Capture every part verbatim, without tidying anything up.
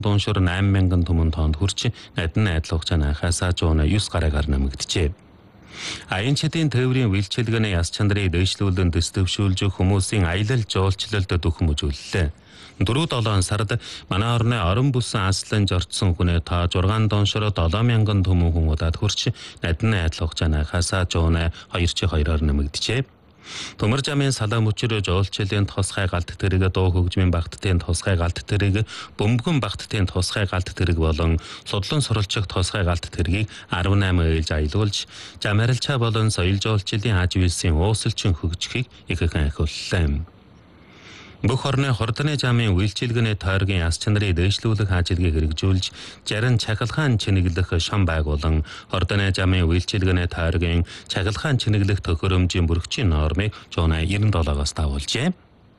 дууншуур eight thousand түмэн тоонд хүрч надин найдал хугацааны анхаасаа one oh nine гарагаар нэмэгдэжээ. Аян чидийн тээврийн үйлчилгээний яс чанарыг дэвшлүүлэн дэвшүүлж хүмүүсийн аялал жуулчлалд төхөмөжүүллээ. four seven сард манай орны орон бүсэн аслан жорцсон хүнээ та six дууншуур seven thousand түмэн хүн удаад хүрч надин найдал хугацааны анхаасаа one oh two-оор нэмэгдэжээ. Төмөр жамын салаа мөчрөө жуулчлалын тусгай галт тэрэг дуу хөгжмийн багттын тусгай галт тэрэг бөмбөгөн багттын тусгай галт тэрэг болон судлан суралцах тусгай галт тэргийг eighteen ээлж аялуулж жамарилчаа болон соёл жуулчлалын аж үйлсийн уусалчин хөгжихийг ихэнх ахиуллаа. Бүх орны хордны жамын үйлчилгээний тойргийн яс чанарыг дэвшлүүлэх ажилгийг хэрэгжүүлж жарин чахалгаан чинэглэх шам байгуулан хордны жамын үйлчилгээний тойргийн чахалгаан чинэглэх төхөөрөмжийн бүрхчийн нормыг one ninety-seven-аас дагуулжээ.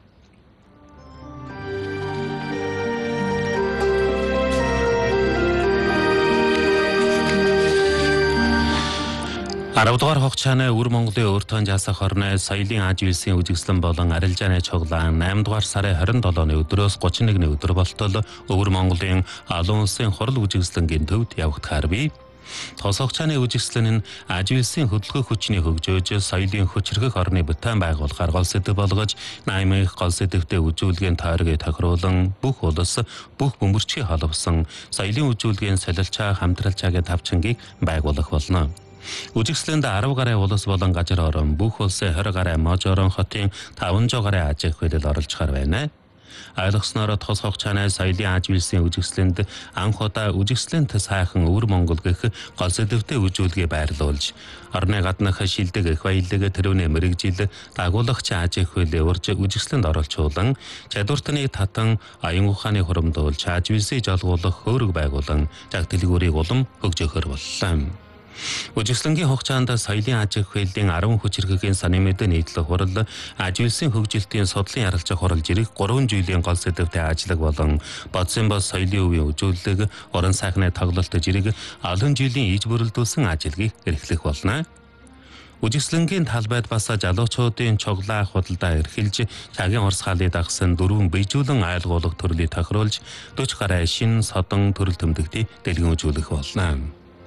twelve дугаар хугацааны өвөр Монголын өөртөө жасах орны соёлын аж үйлсийн үзэсгэлэн болон арилжааны чуглаан eight дугаар сарын twenty-seven-ны өдрөөс thirty-one-ны өдөр болтол өвөр Монголын олон улсын хурал үзэсгэлэнгийн төвд явагдахаар бий. Тос хугацааны үзэсгэлэн нь аж үйлсийн хөдөлгөөх хүчний хөгжөөж соёлын хүчрхэх орны бүтээн байгуулахаар гол сэдэв болгож наймын гол сэдэвтэй үзүүлгийн тойргийг тохируулан бүх улс бүх бөмбөрчгийн холбосон соёлын үзүүлгийн солилцоо хамтралчаагийн тавчангийг байгуулах болно. Үзэсгэлэнд ten гаруй улс болон газар орон бүх улсын twenty гаруй мож орон хотын five hundred гаруй аж ахуй хөлөд оролцохоор байна. Ойлгосноор тос хугацааны соёлын аж үйлсийн үзэсгэлэнд анх удаа үзэсгэлэнт сайхан өвөр Монгол гэх гол сэдэвтэй үзүүлгээ байрлуулж орны гаднах шилдэг их баялаг тэрүүний мэрэгжил дагуулагч аж ахуй урьж үзэсгэлэнд оролцуулан чадвартны татан аян ухааны хуримдуулж аж үйлсийг жолгуулах хөөрөг байгуулан цаг дэлгүүрийг улам хөгжөөхөр боллоо. Үзэсгэлэнгийн хугацаанд соёлын аж ахуйн ten хүчирхэгийн санын мэдээ нийтлэх хурал аж үйлсийн хөгжилтийн судлалын ярилцах хурал жирэх three жилийн гол сэдэвтэй ажиллаг болон бодсон бос соёлын өвийн үзүүлэлт орон сайхны тоглолт жирэх олон жилийн иж бүрэлдүүлсэн ажиллагийг эрхлэх болно. Үзэсгэлэнгийн талбайд бас залуучуудын чуглаах худалдаа эрхэлж цагийн орс хаалыг дагсан дөрвөн бийжүүлэн айлгуулах төрлийг тохируулж forty гаруй шин содон төрөл төмдөгтийг дэлгэнжүүлэх болно.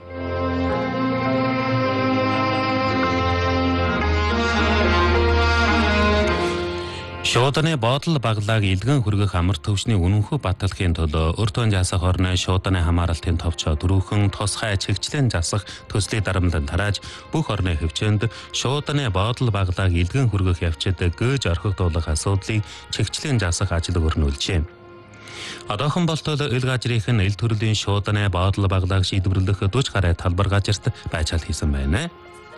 Шууданы бодол баглааг илгэн хүргэх амар төвшний үнэнхүү баталахын төлөө өртөө жасах орны шууданы хамааралтын товчоо дөрвөн тусгай чигчлэн жасах төслийг дарамтлан тарааж бүх орны хөвчөнд шууданы бодол баглааг илгэн хүргэх явцад гөөж орхигдуулах асуудлыг чигчлэн жасах ажил өрнүүлжээ. Одоохон болтол ил газрынхын ил төрлийн шууданы бодол баглааг шийдвэрлэх forty гаруй талбар газарт байцаал хийсэн байна.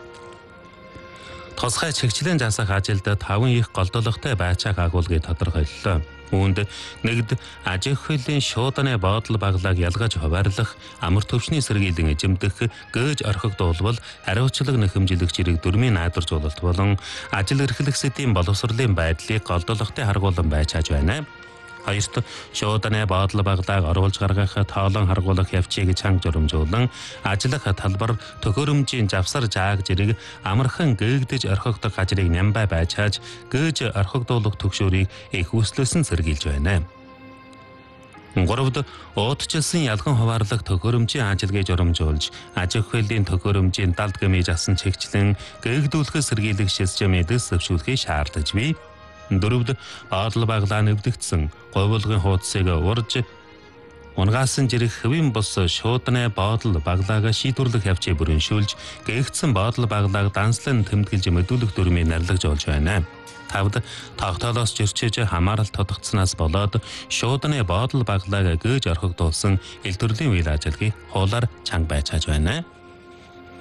Тосгай чигчлэн жасах ажилд five их голдолготой байцааг агуулгыг тодорхойллоо. Үүнд нэгд аж ахуйн шууданы бодол баглааг ялгаж хуваарлах, амар төвшний сэргийлэн эзэмдэх, гөөж орхигдуулбал хариуцлага нэхэмжлэх зэрэг дөрмийн найдваржуулалт болон ажил эрхлэх сэдвийн боловсролын байдлыг голдолготой харгуулан байцааж байна. Хоёрт шууданы бодол баглааг оруулж гаргах тоолон харгуулах явцыг чанга журамжуулан ажиллах талбар төхөөрөмжийн завсар жааг зэрэг амархан гээгдэж орхигдох газрыг нямбай байцааж гөөж орхигдуулах төгшөөрийг их үслэсэн сэргийлж байна. Гуравд уутчилсан ялган хуваарлах төхөөрөмжийн ажиллагийг журамжуулж аж ахуйн төхөөрөмжийн далд гэмиж асан чигчлэн гээгдүүлэх сэргийлэх системийн дэс зөвшөөрөхийг шаардаж бий. Дөрөвд бодол баглаа нэвдэгдсэн говьлогын хуудсыг урж унгаасан жирэх хэвийн бос шуудны бодол баглаага шийдвэрлэх явцыг бүрэншүүлж гээгдсэн бодол баглааг данслан тэмдэглэж мэдүүлэх дүрмийг нарлагж болж байна. Тавд тогтоолоос зөрчиж хамааралт тодогдсанаас болоод шуудны бодол баглааг гөөж орхигдуулсан ил төрлийн үйл ажиллагааг хуулаар чанга байцааж байна.